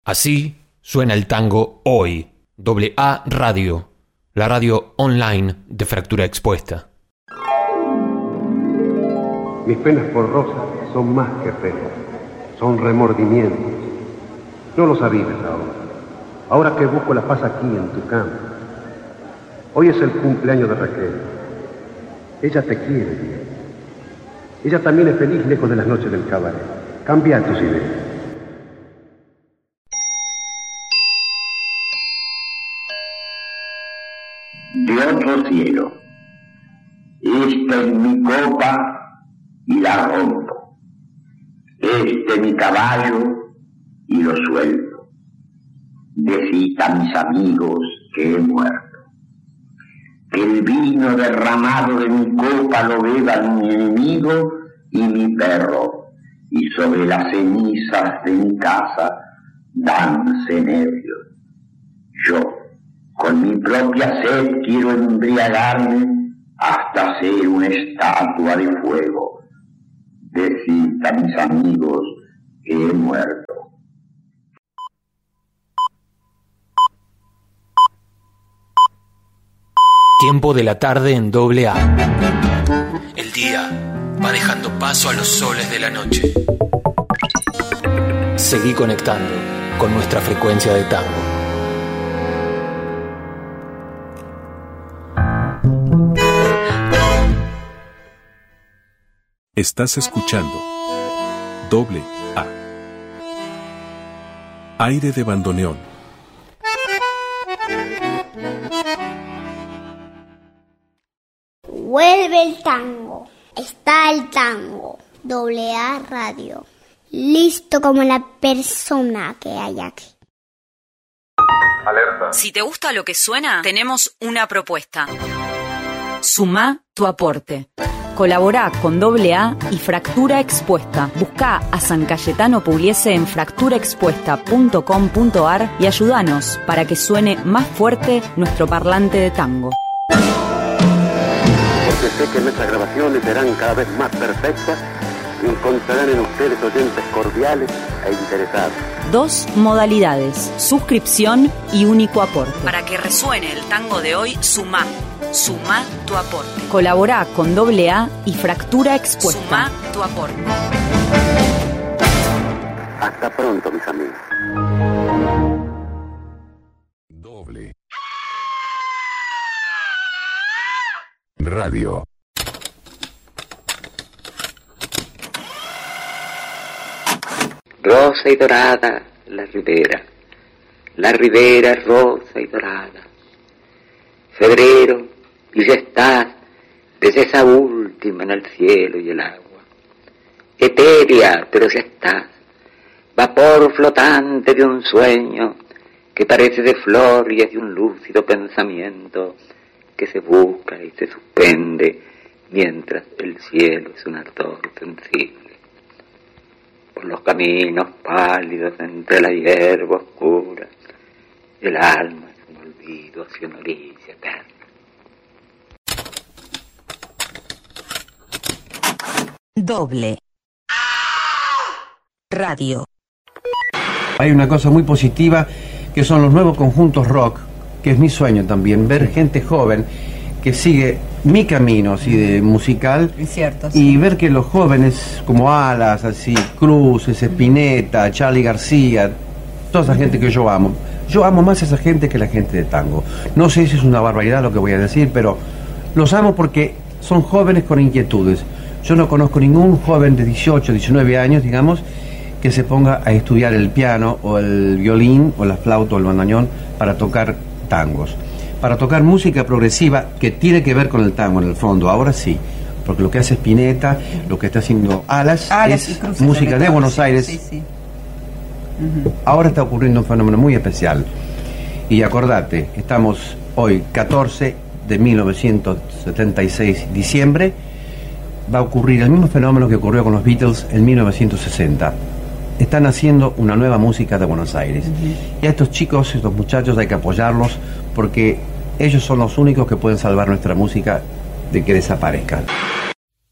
Así suena el tango hoy. AA Radio, la radio online de Fractura Expuesta. Mis penas por Rosa son más que penas, son remordimientos. No lo sabías ahora que busco la paz aquí en tu cama. Hoy es el cumpleaños de Raquel. Ella te quiere bien. Ella también es feliz lejos de las noches del cabaret. Cambia tus ideas. De otro cielo. Esta es mi copa y la rompo. Este es mi caballo y lo suelto. Decid a mis amigos que he muerto. Que el vino derramado de mi copa lo beba mi enemigo y mi perro, y sobre las cenizas de mi casa dance nervios. Yo, con mi propia sed, quiero embriagarme hasta ser una estatua de fuego. Decid a mis amigos que he muerto. Tiempo de la tarde en AA. El día va dejando paso a los soles de la noche. Seguí conectando con nuestra frecuencia de tango. Estás escuchando AA. Aire de bandoneón. Vuelve el tango. Está el tango. AA Radio. Listo como la persona que hay aquí. Alerta. Si te gusta lo que suena, tenemos una propuesta. Sumá tu aporte. Colaborá con AA y Fractura Expuesta. Buscá a San Cayetano Pugliese en fracturaexpuesta.com.ar y ayúdanos para que suene más fuerte nuestro parlante de tango. Porque sé que nuestras grabaciones serán cada vez más perfectas y encontrarán en ustedes oyentes cordiales e interesados. 2 modalidades: suscripción y único aporte. Para que resuene el tango de hoy, sumá tu aporte. Colaborá con AA y Fractura Expuesta. Sumá tu aporte. Hasta pronto, mis amigos. Radio. Rosa y dorada la ribera es rosa y dorada. Febrero, y ya estás, desde esa última en el cielo y el agua. Etérea, pero ya estás, vapor flotante de un sueño que parece de flor y es de un lúcido pensamiento que se busca y se suspende mientras el cielo es un ardor sensible. Por los caminos pálidos entre la hierba oscura, el alma es un olvido hacia una orilla eterna. AA Radio. Hay una cosa muy positiva que son los nuevos conjuntos rock, que es mi sueño también, ver gente joven que sigue mi camino así de musical. Es cierto, y ver que los jóvenes como Alas, así, Cruces, Spinetta, Charly García, toda esa gente que yo amo más a esa gente que la gente de tango. No sé si es una barbaridad lo que voy a decir, pero los amo porque son jóvenes con inquietudes. Yo no conozco ningún joven de 18, 19 años, digamos, que se ponga a estudiar el piano o el violín o la flauta o el bandoneón para tocar tangos, para tocar música progresiva que tiene que ver con el tango en el fondo. Ahora sí, porque lo que hace Spinetta, lo que está haciendo Alas es música de Buenos Aires. Sí. Ahora está ocurriendo un fenómeno muy especial. Y acordate, estamos hoy 14 de 1976, diciembre, va a ocurrir el mismo fenómeno que ocurrió con los Beatles en 1960. Están haciendo una nueva música de Buenos Aires. Y a estos chicos, estos muchachos, hay que apoyarlos porque ellos son los únicos que pueden salvar nuestra música de que desaparezca.